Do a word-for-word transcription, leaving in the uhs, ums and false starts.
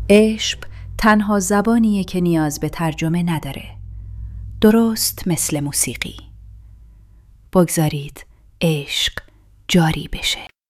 عشق تنها زبانیه که نیاز به ترجمه نداره. درست مثل موسیقی. بگذارید عشق جاری بشه.